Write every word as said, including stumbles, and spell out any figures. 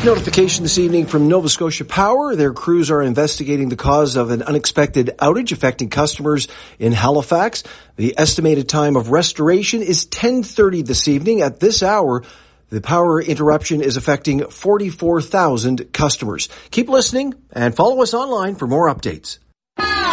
Notification this evening from Nova Scotia Power. Their crews are investigating the cause of an unexpected outage affecting customers in Halifax. The estimated time of restoration is ten thirty this evening. At this hour, the power interruption is affecting forty-four thousand customers. Keep listening and follow us online for more updates.